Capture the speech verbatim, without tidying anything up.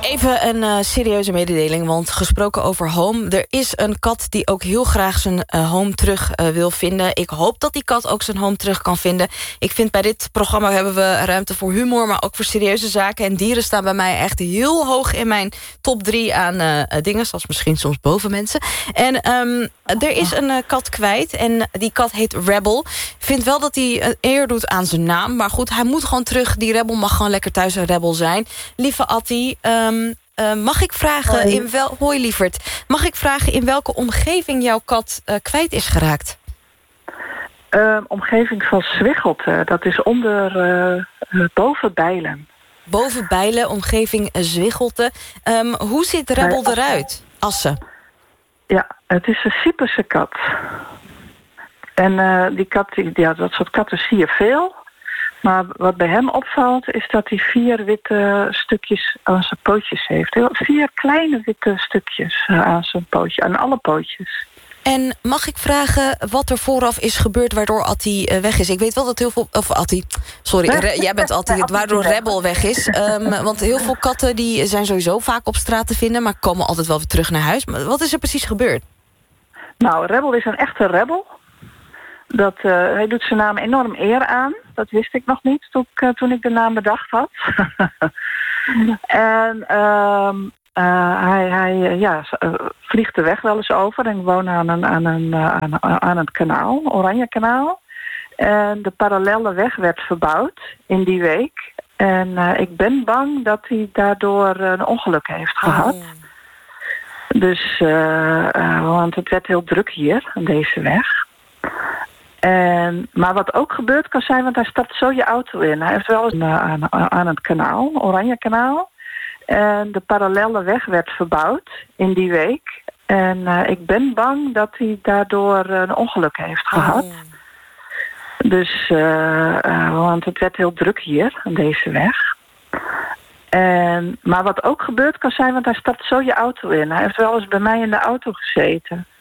Even een uh, serieuze mededeling, want gesproken over home... er is een kat die ook heel graag zijn uh, home terug uh, wil vinden. Ik hoop dat die kat ook zijn home terug kan vinden. Ik vind bij dit programma hebben we ruimte voor humor... maar ook voor serieuze zaken. En dieren staan bij mij echt heel hoog in mijn top drie aan uh, dingen... zoals misschien soms boven mensen. En um, er is een uh, kat kwijt en die kat heet Rebel. Ik vind wel dat hij uh, eer doet aan zijn naam. Maar goed, hij moet gewoon terug. Die Rebel mag gewoon lekker thuis een Rebel zijn. Lieve Attie... Um, Uh, mag ik vragen Hoi. in wel Hoi lieverd. Mag ik vragen in welke omgeving jouw kat uh, kwijt is geraakt? Uh, omgeving van Zwichelte. Dat is onder uh, uh, boven Bijlen. Boven Bijlen, omgeving uh, Zwichelte. Um, hoe ziet Rebel Nee, eruit? Assen. Ja, het is een Cyperse kat. En uh, die kat, die, ja, dat soort katten zie je veel. Maar wat bij hem opvalt is dat hij vier witte stukjes aan zijn pootjes heeft. Heel, vier kleine witte stukjes aan zijn pootje, aan alle pootjes. En mag ik vragen wat er vooraf is gebeurd waardoor Attie uh, weg is? Ik weet wel dat heel veel... Of Attie, sorry, Re, jij bent Attie, waardoor Rebel weg is. Um, want heel veel katten die zijn sowieso vaak op straat te vinden... maar komen altijd wel weer terug naar huis. Maar wat is er precies gebeurd? Nou, Rebel is een echte rebel. Dat, uh, hij doet zijn naam enorm eer aan. Dat wist ik nog niet toen ik, uh, toen ik de naam bedacht had. en uh, uh, hij, hij uh, ja, uh, vliegt de weg wel eens over. En ik woon aan een, aan een, uh, aan, aan een kanaal, Oranje Kanaal. En de parallelle weg werd verbouwd in die week. En uh, ik ben bang dat hij daardoor een ongeluk heeft gehad. Oh. Dus, uh, uh, want het werd heel druk hier, aan deze weg. En, maar wat ook gebeurd kan zijn, want hij stapt zo je auto in. Hij heeft wel eens uh, aan, aan het kanaal, Oranje Kanaal. En de parallelle weg werd verbouwd in die week. En uh, ik ben bang dat hij daardoor een ongeluk heeft gehad. Oh. Dus, uh, uh, want het werd heel druk hier, aan deze weg. En, maar wat ook gebeurd kan zijn, want hij stapt zo je auto in. Hij heeft wel eens bij mij in de auto gezeten.